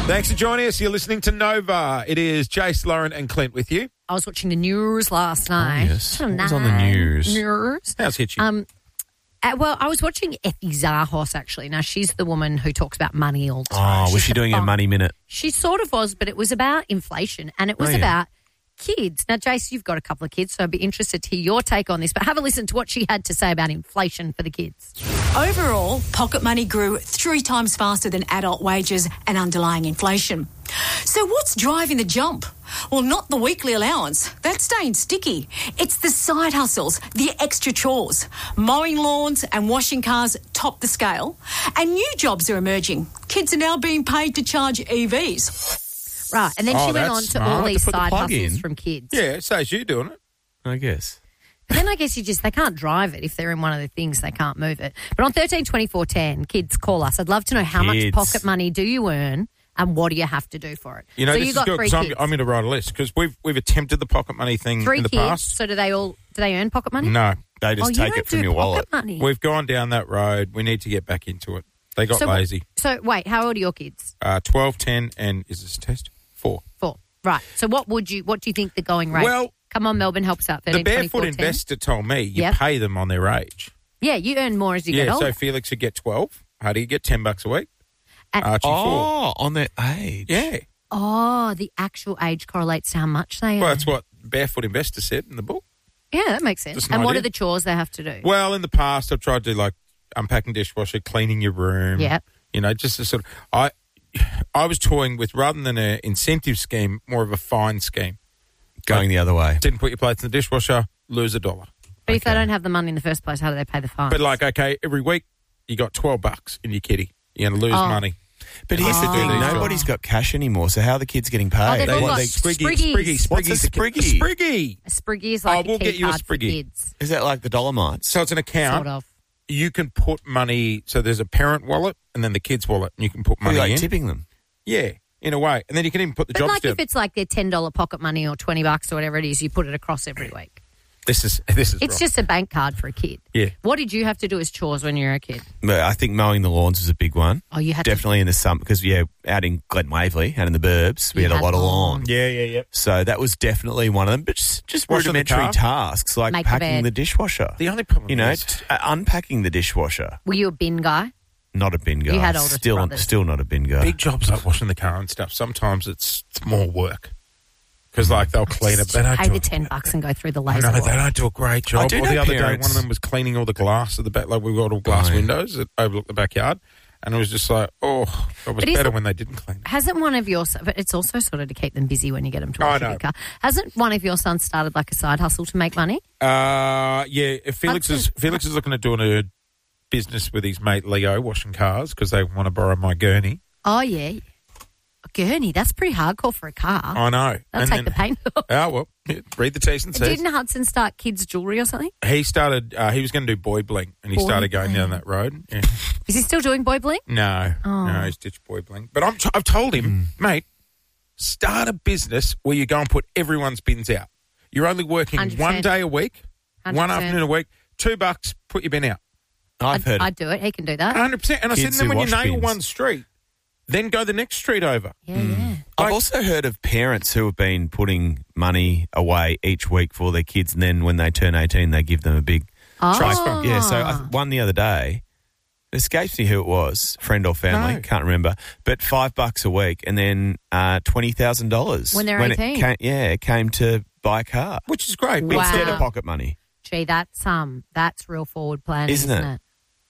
Thanks for joining us. You're listening to Nova. It is Jace, Lauren and Clint with you. I was watching the news last night. Oh, yes. What was on the news? How's hit you? Well, I was watching Effie Zahos, actually. Now, she's the woman who talks about money all the time. Oh, was she doing a money minute? She sort of was, but it was about inflation, and it was about kids. Now, Jace, you've got a couple of kids, so I'd be interested to hear your take on this, but have a listen to what she had to say about inflation for the kids. Overall, pocket money grew 3 times faster than adult wages and underlying inflation. So what's driving the jump? Well, not the weekly allowance. That's staying sticky. It's the side hustles, the extra chores. Mowing lawns and washing cars top the scale. And new jobs are emerging. Kids are now being paid to charge EVs. Right, and then she went on to all these To put the side plug hustles in. from kids. Yeah, says you doing it. I guess. But then I guess they can't drive it. If they're in one of the things, they can't move it. But on 13 24 10, kids, call us. I'd love to know how much pocket money do you earn and what do you have to do for it? You know, so this you is got good 3 because kids. I'm going to write a list because we've attempted the pocket money thing 3 in the kids, past. so do they earn pocket money? No. They just take you it from don't your do wallet. pocket money. We've gone down that road. We need to get back into it. They got lazy. So wait, how old are your kids? 12, 10 and, is this a test? 4. 4. Right. So what do you think the going rate? Well, come on, Melbourne, help us out. 13, the Barefoot 24, 10. Investor told me you Yep. pay them on their age. Yeah, you earn more as you get older. So Felix would get 12. How do you get $10 a week? And- Archie 4. Oh, on their age. Yeah. Oh, the actual age correlates to how much they earn. Well, that's what Barefoot Investor said in the book. Yeah, that makes sense. Just an And what idea. are the chores they have to do? Well, in the past, I've tried to do like unpacking dishwasher, cleaning your room. Yep. You know, just a sort of. I was toying with, rather than an incentive scheme, more of a fine scheme. Going the other way. Didn't put your plates in the dishwasher, lose $1. But if they don't have the money in the first place, how do they pay the fine? But like, okay, every week you got $12 in your kitty. You're going to lose money. But here's the thing, nobody's got cash anymore, so how are the kids getting paid? they've all got Spriggies. What's a Spriggy? A Spriggy. A Spriggy is like we'll a key get you a card for Spriggy. kids. Is that like the Dolomites? So it's an account. Sort of. You can put money, so there's a parent wallet and then the kid's wallet, and you can put money Are you in. tipping them? Yeah, in a way. And then you can even put the But jobs like down. if it's like their $10 pocket money or $20 or whatever it is, you put it across every week. This is It's right. just a bank card for a kid. Yeah. What did you have to do as chores when you were a kid? But I think mowing the lawns was a big one. Oh, you had Definitely in the summer, because, out in Glen Waverley, out in the burbs, we You had a had lot of lawn. lawn. Yeah. So that was definitely one of them. But just Washing the rudimentary car? tasks like Make the packing bed. the dishwasher. The only problem is... Unpacking the dishwasher. Were you a bin guy? Not a bin guy. You had older brothers. Still not a bin guy. big jobs like washing the car and stuff, sometimes it's more work. Because, like, they'll clean it. They don't Pay do the it. $10 and go through the I laser. know, they don't do a great job. I do Or know the other parents- day, one of them was cleaning all the glass at the back. Like, we've got all glass windows that overlook the backyard. And it was just like, it was But better when they didn't clean it. Hasn't one of your... But it's also sort of to keep them busy when you get them to wash know. your car. Hasn't one of your sons started like a side hustle to make money? Yeah, if Felix is looking at doing a business with his mate Leo, washing cars, because they want to borrow my gurney. Oh, yeah. A gurney, that's pretty hardcore for a car. I know. That'll take the paint off. Oh, well, read the T's and C's. Didn't Hudson start kids' jewellery or something? He started, he was going to do boy bling, and he Boy started going bling. down that road. Yeah. Is he still doing boy bling? No, he's ditched boy bling. But I've told him, mate, start a business where you go and put everyone's bins out. You're only working 100%. one day a week, 100%. one afternoon a week, $2, put your bin out. I'd do it. He can do that. 100%. And I said, Kids and then who when you wash nail bins. one street, then go the next street over. Yeah. I've also heard of parents who have been putting money away each week for their kids, and then when they turn 18, they give them a big trust fund. Yeah, so one the other day, it escapes me who it was, friend or family, No. can't remember, but $5 a week and then $20,000. When they're 18? It came to buy a car. Which is great. Wow. Instead of pocket money. Gee, that's real forward planning, Isn't it?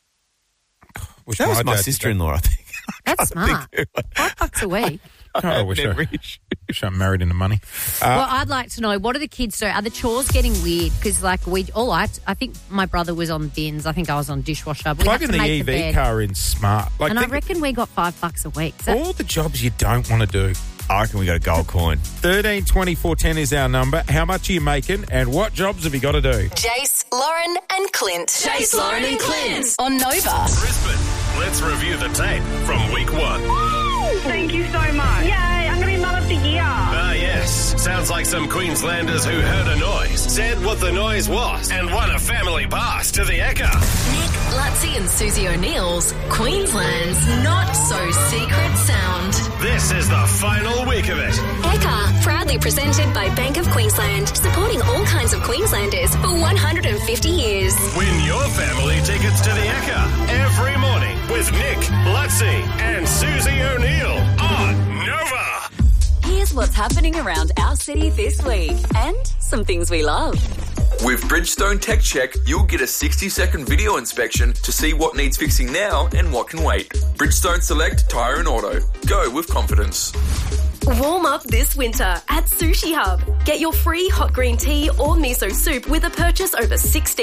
Wish That was my dad did sister-in-law, I think. That's smart. $5 a week. that. Oh, I wish I'm married into money. Well, I'd like to know, what do the kids do? Are the chores getting weird? Because, like, I think my brother was on bins. I think I was on dishwasher. But we had Plugging to the make EV bed. car in smart. Like, And I think reckon we got $5 a week. So all the jobs you don't want to do. I reckon we got a gold coin. 13 24 10 is our number. How much are you making and what jobs have you got to do? Jace, Lauren and Clint. Jace, Lauren and Clint. On Nova. Brisbane, let's review the tape from week 1. Thank you so much. Yay, I'm going to be Mum of the Year. Ah, yes. Sounds like some Queenslanders who heard a noise, said what the noise was, and won a family pass to the Ekka. Nick, Lutzi and Susie O'Neill's Queensland's Not So Secret Sound. This This is the final week of it. Ekka, proudly presented by Bank of Queensland, supporting all kinds of Queenslanders for 150 years. Win your family tickets to the Ekka every morning with Nick, Lutzi and Susie O'Neill on Nova. Here's what's happening around our city this week and some things we love. With Bridgestone Tech Check, you'll get a 60-second video inspection to see what needs fixing now and what can wait. Bridgestone Select Tyre and Auto. Go with confidence. Warm up this winter at Sushi Hub. Get your free hot green tea or miso soup with a purchase over $16.